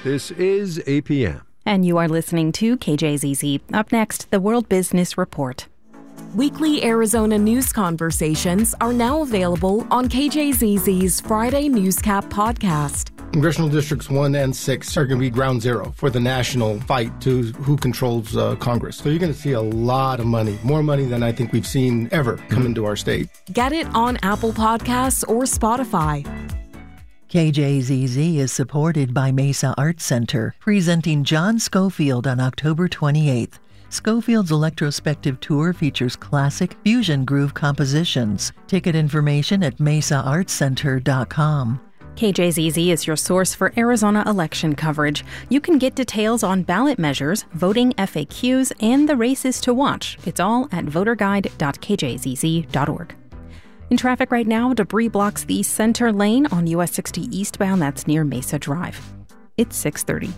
This is APM. And you are listening to KJZZ. Up next, the World Business Report. Weekly Arizona news conversations are now available on KJZZ's Friday Newscap podcast. Congressional Districts 1 and 6 are going to be ground zero for the national fight to who controls Congress. So you're going to see a lot of money, more money than I think we've seen ever come into our state. Get it on Apple Podcasts or Spotify. KJZZ is supported by Mesa Arts Center, presenting John Scofield on October 28th. Scofield's electrospective tour features classic fusion groove compositions. Ticket information at mesaartscenter.com. KJZZ is your source for Arizona election coverage. You can get details on ballot measures, voting FAQs, and the races to watch. It's all at voterguide.kjzz.org. In traffic right now, debris blocks the center lane on US 60 eastbound. That's near Mesa Drive. It's 6:30.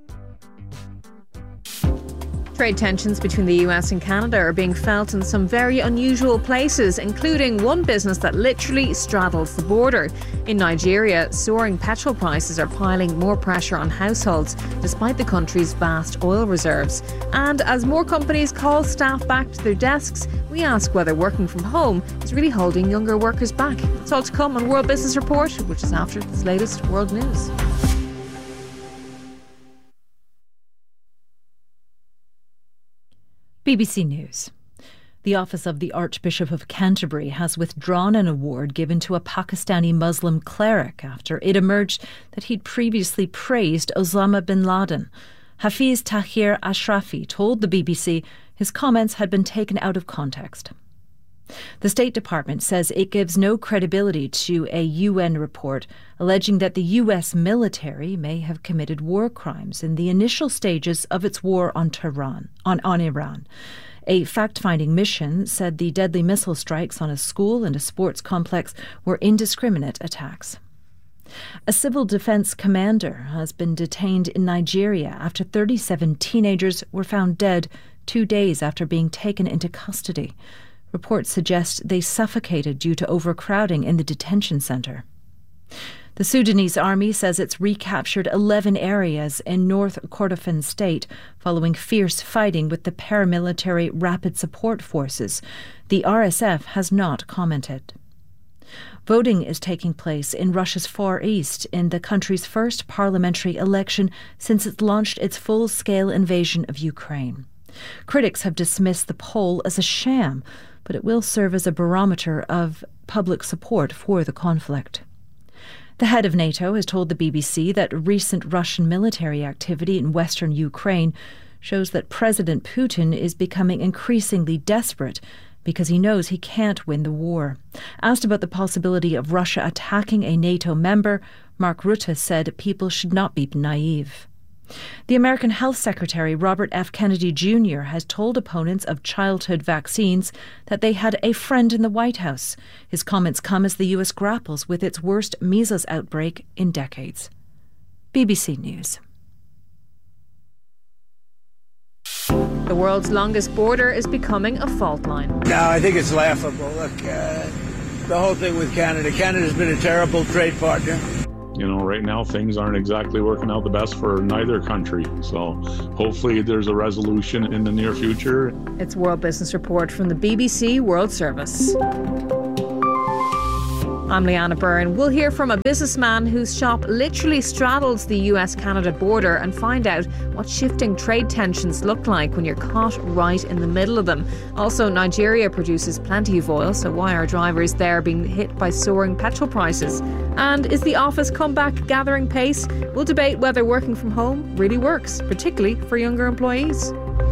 Trade tensions between the US and Canada are being felt in some very unusual places, including one business that literally straddles the border. In Nigeria, soaring petrol prices are piling more pressure on households, despite the country's vast oil reserves. And as more companies call staff back to their desks, we ask whether working from home is really holding younger workers back. It's all to come on World Business Report, which is after this latest world news. BBC News. The Office of the Archbishop of Canterbury has withdrawn an award given to a Pakistani Muslim cleric after it emerged that he'd previously praised Osama bin Laden. Hafiz Tahir Ashrafi told the BBC his comments had been taken out of context. The State Department says it gives no credibility to a UN report alleging that the US military may have committed war crimes in the initial stages of its war on Iran. A fact-finding mission said the deadly missile strikes on a school and a sports complex were indiscriminate attacks. A civil defense commander has been detained in Nigeria after 37 teenagers were found dead 2 days after being taken into custody. Reports suggest they suffocated due to overcrowding in the detention centre. The Sudanese army says it's recaptured 11 areas in North Kordofan state following fierce fighting with the paramilitary Rapid Support Forces. The RSF has not commented. Voting is taking place in Russia's Far East in the country's first parliamentary election since it launched its full-scale invasion of Ukraine. Critics have dismissed the poll as a sham, but it will serve as a barometer of public support for the conflict. The head of NATO has told the BBC that recent Russian military activity in western Ukraine shows that President Putin is becoming increasingly desperate because he knows he can't win the war. Asked about the possibility of Russia attacking a NATO member, Mark Rutte said people should not be naive. The American Health Secretary Robert F. Kennedy Jr. has told opponents of childhood vaccines that they had a friend in the White House. His comments come as the U.S. grapples with its worst measles outbreak in decades. BBC News. The world's longest border is becoming a fault line. No, I think it's laughable. Look, the whole thing with Canada. Canada's been a terrible trade partner. You know, right now things aren't exactly working out the best for neither country. So hopefully there's a resolution in the near future. It's World Business Report from the BBC World Service. I'm Leanna Byrne. We'll hear from a businessman whose shop literally straddles the US-Canada border and find out what shifting trade tensions look like when you're caught right in the middle of them. Also, Nigeria produces plenty of oil, so why are drivers there being hit by soaring petrol prices? And is the office comeback gathering pace? We'll debate whether working from home really works, particularly for younger employees.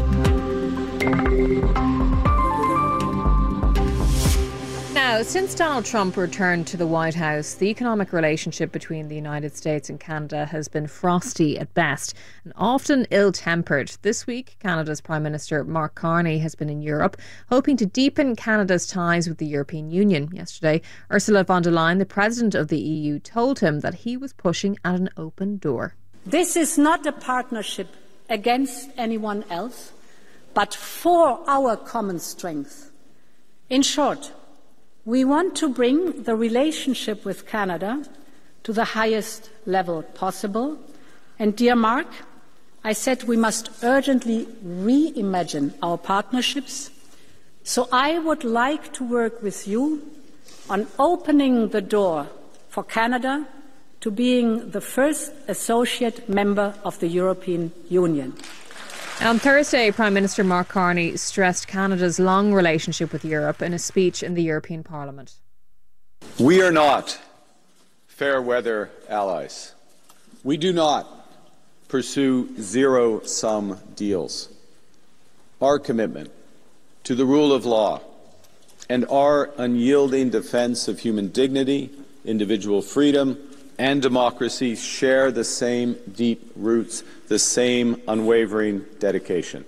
Now, since Donald Trump returned to the White House, the economic relationship between the United States and Canada has been frosty at best and often ill-tempered. This week, Canada's Prime Minister Mark Carney has been in Europe, hoping to deepen Canada's ties with the European Union. Yesterday, Ursula von der Leyen, the President of the EU, told him that he was pushing at an open door. This is not a partnership against anyone else, but for our common strength. In short, we want to bring the relationship with Canada to the highest level possible And dear Mark, I said we must urgently reimagine our partnerships. So I would like to work with you on opening the door for Canada to being the first associate member of the European Union. On Thursday, Prime Minister Mark Carney stressed Canada's long relationship with Europe in a speech in the European Parliament. We are not fair weather allies. We do not pursue zero-sum deals. Our commitment to the rule of law and our unyielding defense of human dignity, individual freedom, and democracy share the same deep roots, the same unwavering dedication.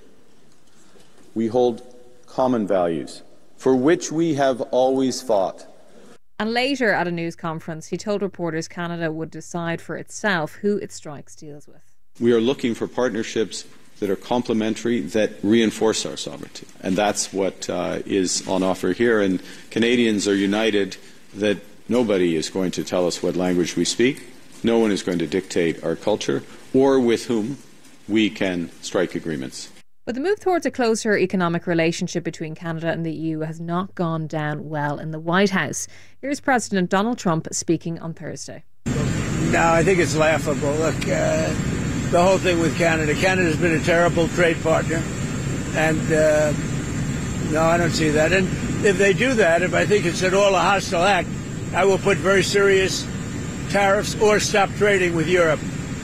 We hold common values for which we have always fought. And later at a news conference, he told reporters Canada would decide for itself who it strikes deals with. We are looking for partnerships that are complementary, that reinforce our sovereignty. And that's what is on offer here. And Canadians are united that nobody is going to tell us what language we speak. No one is going to dictate our culture or with whom we can strike agreements. But the move towards a closer economic relationship between Canada and the EU has not gone down well in the White House. Here's President Donald Trump speaking on Thursday. No, I think it's laughable. Look, the whole thing with Canada. Canada's been a terrible trade partner. And no, I don't see that. And if they do that, if I think it's at all a hostile act, I will put very serious tariffs or stop trading with Europe.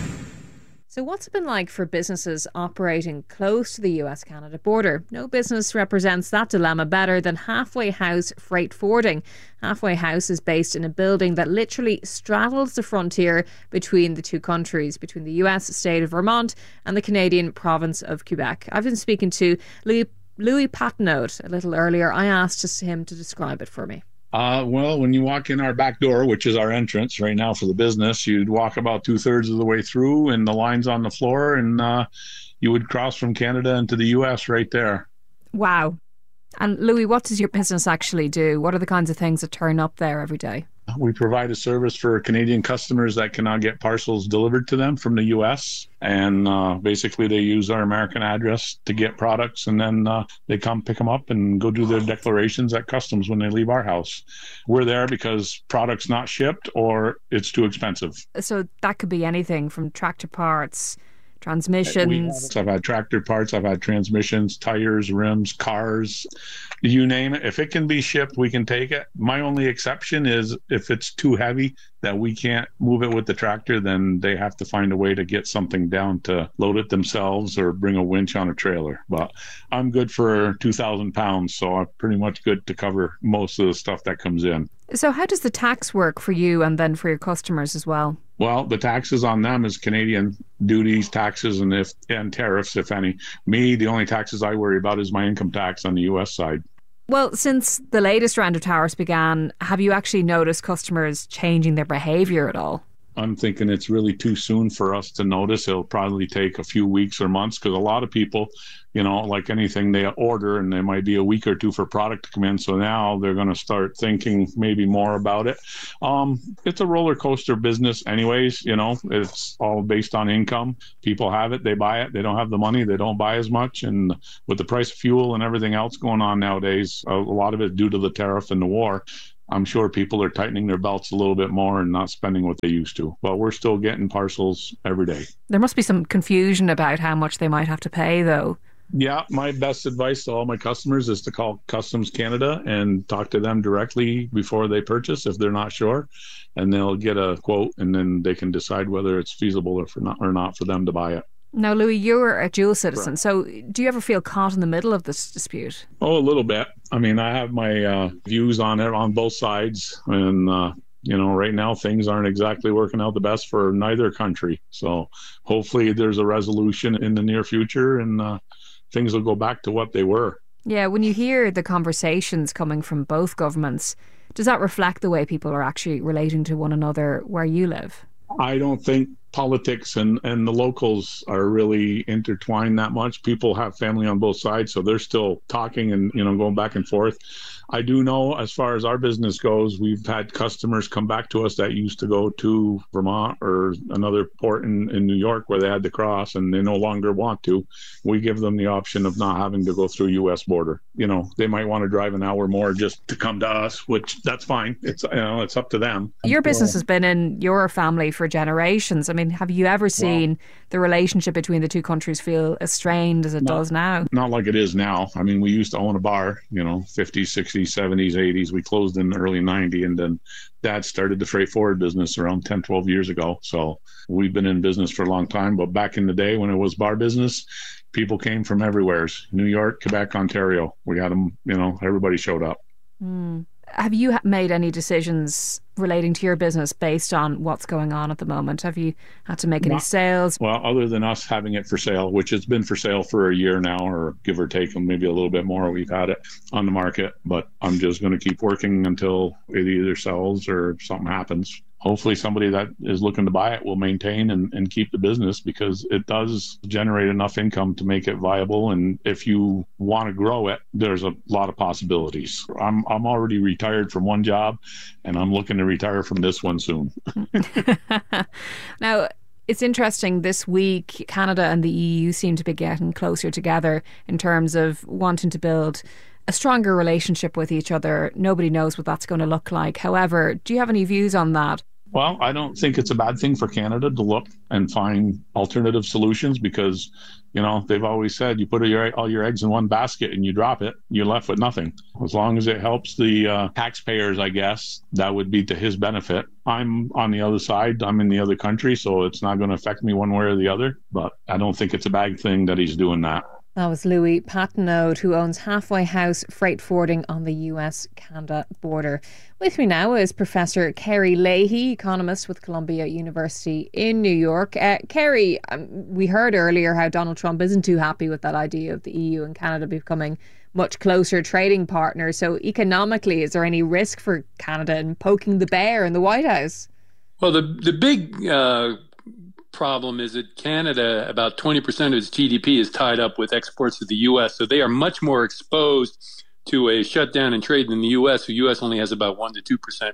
So what's it been like for businesses operating close to the US-Canada border? No business represents that dilemma better than Halfway House Freight Forwarding. Halfway House is based in a building that literally straddles the frontier between the two countries, between the US state of Vermont and the Canadian province of Quebec. I've been speaking to Louis Patnaud a little earlier. I asked just him to describe it for me. Well, when you walk in our back door, which is our entrance right now for the business, you'd walk about 2/3 of the way through and the line's on the floor and you would cross from Canada into the US right there. Wow. And Louis, what does your business actually do? What are the kinds of things that turn up there every day? We provide a service for Canadian customers that cannot get parcels delivered to them from the U.S. And basically they use our American address to get products, and then they come pick them up and go do their declarations at customs when they leave our house. We're there because product's not shipped or it's too expensive. So that could be anything from tractor parts, transmissions. I've had tractor parts, I've had transmissions, tires, rims, cars, you name it. If it can be shipped, we can take it. My only exception is if it's too heavy that we can't move it with the tractor, then they have to find a way to get something down to load it themselves or bring a winch on a trailer. But I'm good for 2,000 pounds, so I'm pretty much good to cover most of the stuff that comes in. So how does the tax work for you and then for your customers as well? Well, the taxes on them is Canadian duties, taxes, and tariffs, if any. Me, the only taxes I worry about is my income tax on the U.S. side. Well, since the latest round of tariffs began, have you actually noticed customers changing their behaviour at all? I'm thinking it's really too soon for us to notice. It'll probably take a few weeks or months because a lot of people, like anything, they order and there might be a week or two for product to come in. So now they're going to start thinking maybe more about it. It's a roller coaster business anyways. It's all based on income. People have it, they buy it. They don't have the money, they don't buy as much. And with the price of fuel and everything else going on nowadays, a lot of it due to the tariff and the war, I'm sure people are tightening their belts a little bit more and not spending what they used to. But we're still getting parcels every day. There must be some confusion about how much they might have to pay, though. Yeah, my best advice to all my customers is to call Customs Canada and talk to them directly before they purchase if they're not sure. And they'll get a quote and then they can decide whether it's feasible or not for them to buy it. Now, Louis, you're a dual citizen, so do you ever feel caught in the middle of this dispute? Oh, a little bit. I mean, I have my views on it on both sides, and right now things aren't exactly working out the best for neither country. So hopefully there's a resolution in the near future and things will go back to what they were. Yeah, when you hear the conversations coming from both governments, does that reflect the way people are actually relating to one another where you live? I don't think politics and the locals are really intertwined that much. People have family on both sides, so they're still talking and going back and forth. I do know, as far as our business goes, we've had customers come back to us that used to go to Vermont or another port in New York where they had to cross, and they no longer want to. We give them the option of not having to go through U.S. border. You know, they might want to drive an hour more just to come to us, which that's fine. It's, you know, it's up to them. Your business has been in your family for generations. I mean, have you ever seen the relationship between the two countries feel as strained as it does now? Not like it is now. I mean, we used to own a bar, you know, 50s, 60s, 70s, 80s. We closed in the early 90s, and then Dad started the freight forward business around 10, 12 years ago. So we've been in business for a long time. But back in the day when it was bar business, people came from everywhere. New York, Quebec, Ontario. We had them, you know, everybody showed up. Have you made any decisions relating to your business based on what's going on at the moment? Have you had to make any sales? Well, other than us having it for sale, which has been for sale for a year now, or give or take, maybe a little bit more, we've had it on the market. But I'm just going to keep working until it either sells or something happens. Hopefully somebody that is looking to buy it will maintain and keep the business, because it does generate enough income to make it viable. And if you want to grow it, there's a lot of possibilities. I'm already retired from one job, and I'm looking to retire from this one soon. Now, it's interesting, this week, Canada and the EU seem to be getting closer together in terms of wanting to build a stronger relationship with each other. Nobody knows what that's going to look like. However, do you have any views on that? Well, I don't think it's a bad thing for Canada to look and find alternative solutions, because, you know, they've always said you put all your eggs in one basket and you drop it, you're left with nothing. As long as it helps the taxpayers, I guess, that would be to his benefit. I'm on the other side. I'm in the other country, so it's not going to affect me one way or the other. But I don't think it's a bad thing that he's doing that. That was Louis Patenaude, who owns Halfway House Freight Forwarding on the US-Canada border. With me now is Professor Kerry Leahy, economist with Columbia University in New York. Kerry, we heard earlier how Donald Trump isn't too happy with that idea of the EU and Canada becoming much closer trading partners. So economically, is there any risk for Canada in poking the bear in the White House? Well, the big problem is that Canada, about 20% of its GDP is tied up with exports to the U.S., so they are much more exposed to a shutdown in trade than the U.S. The U.S. only has about 1% to 2%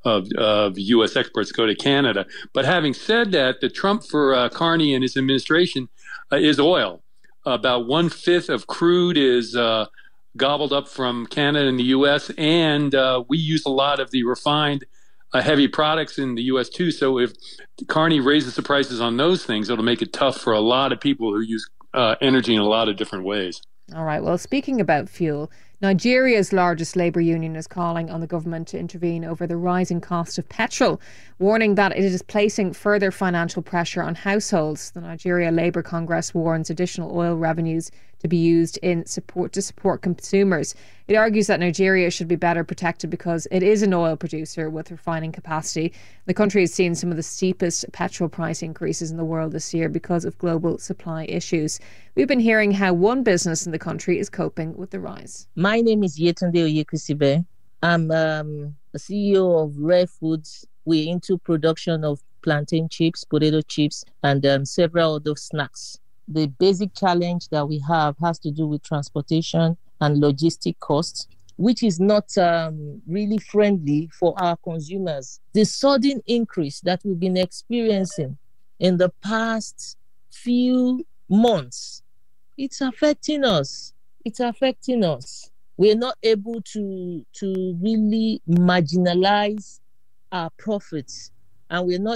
of U.S. exports go to Canada. But having said that, the Trump for Carney and his administration is oil. About 1/5 of crude is gobbled up from Canada and the U.S., and we use a lot of the refined heavy products in the U.S. too. So if Carney raises the prices on those things, it'll make it tough for a lot of people who use energy in a lot of different ways. All right. Well, speaking about fuel, Nigeria's largest labour union is calling on the government to intervene over the rising cost of petrol, warning that it is placing further financial pressure on households. The Nigeria Labour Congress warns additional oil revenues to be used to support consumers. It argues that Nigeria should be better protected because it is an oil producer with refining capacity. The country has seen some of the steepest petrol price increases in the world this year because of global supply issues. We've been hearing how one business in the country is coping with the rise. My name is Yetunde Oyekusibe. I'm the CEO of Rare Foods. We're into production of plantain chips, potato chips, and several other snacks. The basic challenge that we have has to do with transportation and logistic costs, which is not really friendly for our consumers. The sudden increase that we've been experiencing in the past few months, it's affecting us. We're not able to really marginalize our profits, and we're not